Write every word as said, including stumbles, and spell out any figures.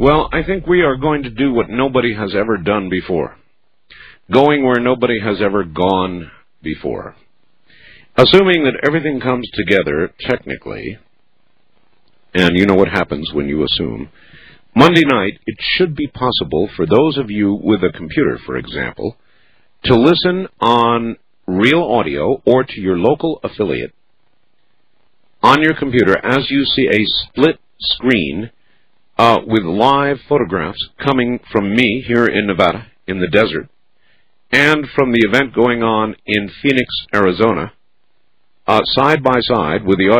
Well, I think we are going to do what nobody has ever done before. Going where nobody has ever gone before. Assuming that everything comes together technically, and you know what happens when you assume, Monday night it should be possible for those of you with a computer, for example, to listen on real audio or to your local affiliate on your computer as you see a split screen uh, with live photographs coming from me here in Nevada, in the desert, and from the event going on in Phoenix, Arizona, uh, side by side with the audio.